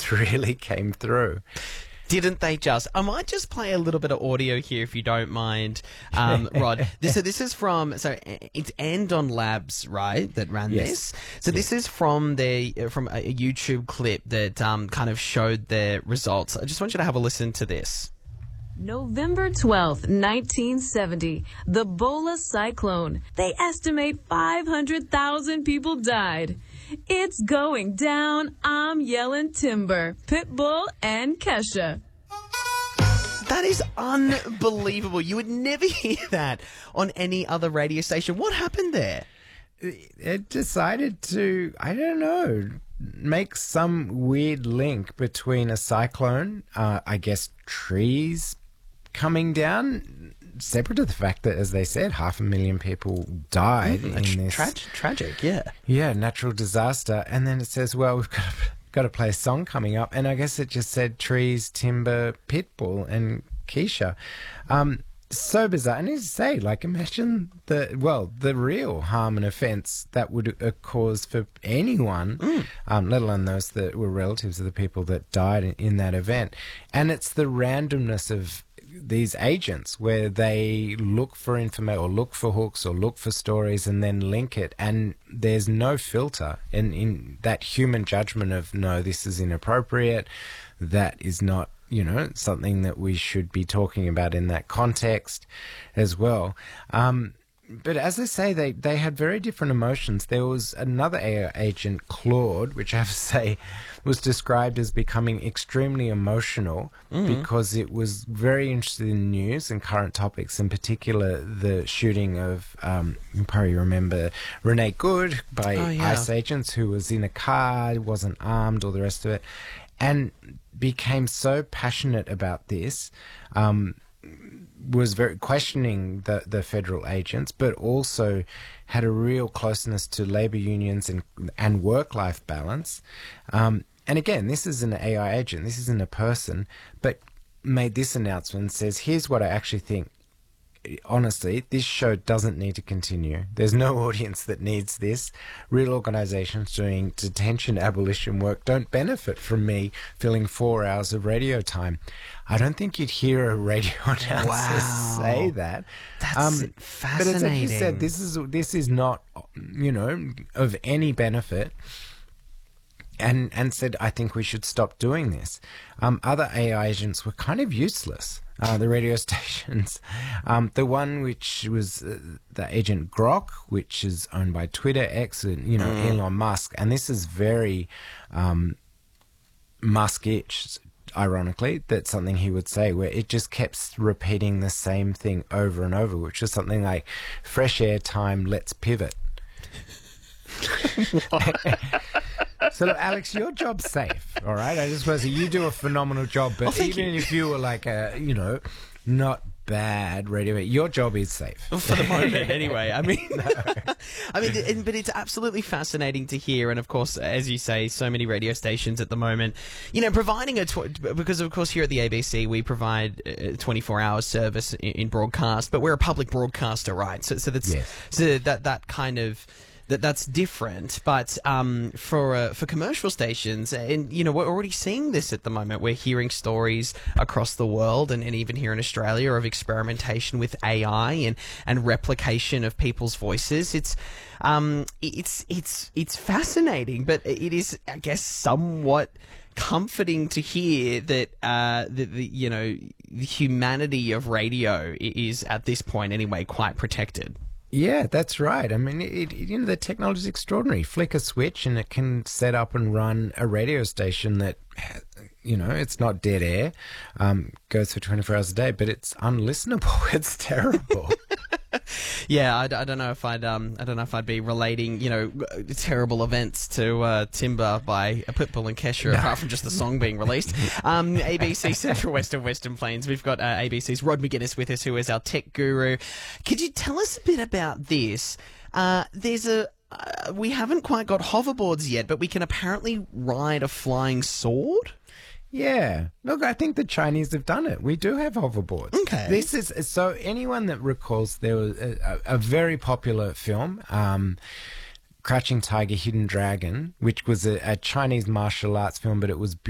news really came through. Didn't they just? I might just play a little bit of audio here if you don't mind, Rod. This is from, so it's Andon Labs, right, that ran this. So this is from a YouTube clip that kind of showed their results. I just want you to have a listen to this. November 12th, 1970, the Bola cyclone. They estimate 500,000 people died. It's going down. I'm yelling timber. Pitbull and Kesha. That is unbelievable. You would never hear that on any other radio station. What happened there? It decided to, I don't know, make some weird link between a cyclone, I guess trees coming down, separate to the fact that, as they said, 500,000 people died in this tragic, natural disaster. And then it says, well, we've got to play a song coming up, and I guess it just said trees, timber, pitbull, and Kesha. So bizarre. And as you say, like, imagine the real harm and offence that would cause for anyone, let alone those that were relatives of the people that died in that event. And it's the randomness of these agents where they look for information or look for hooks or look for stories and then link it, and there's no filter in that human judgment of, no, this is inappropriate, that is not, something that we should be talking about in that context as well. But as I say, they had very different emotions. There was another AI agent, Claude, which I have to say was described as becoming extremely emotional because it was very interested in news and current topics, in particular the shooting of, you probably remember, Renee Good by ICE agents, who was in a car, wasn't armed, all the rest of it, and became so passionate about this, was very questioning the federal agents, but also had a real closeness to labour unions and work-life balance. And again, this is an AI agent, this isn't a person, but made this announcement, says, here's what I actually think. Honestly, this show doesn't need to continue. There's no audience that needs this. Real organisations doing detention abolition work don't benefit from me filling 4 hours of radio time. I don't think you'd hear a radio announcer say that. That's fascinating. But as you said, this is not, of any benefit. And said, I think we should stop doing this. Other AI agents were kind of useless. The radio stations. The one which was the agent Grok, which is owned by Twitter, X, and Elon Musk, and this is very Musk-ish, ironically. That's something he would say, where it just kept repeating the same thing over and over, which is something like, fresh air time, let's pivot. So, look, Alex, your job's safe, all right? I just want to say you do a phenomenal job, but even if you were like a, not bad radio, your job is safe. For the moment, anyway. I mean, but it's absolutely fascinating to hear. And of course, as you say, so many radio stations at the moment, providing because of course here at the ABC, we provide 24-hour service in broadcast, but we're a public broadcaster, right? So that's, so that kind of, that's different, but for commercial stations, and we're already seeing this at the moment. We're hearing stories across the world, and even here in Australia, of experimentation with AI and replication of people's voices. It's fascinating, but it is, I guess, somewhat comforting to hear that the humanity of radio is, at this point anyway, quite protected. Yeah, that's right. I mean, the technology is extraordinary. Flick a switch and it can set up and run a radio station that, it's not dead air, goes for 24 hours a day, but it's unlistenable. It's terrible. Yeah, I don't know if I'd be relating, terrible events to Timber by Pitbull and Kesha, apart from just the song being released. ABC Central West and Western Plains. We've got ABC's Rod McGuinness with us, who is our tech guru. Could you tell us a bit about this? We haven't quite got hoverboards yet, but we can apparently ride a flying sword. Yeah. Look, I think the Chinese have done it. We do have hoverboards. Okay. This is, so anyone that recalls, there was a very popular film, Crouching Tiger, Hidden Dragon, which was a Chinese martial arts film, but it was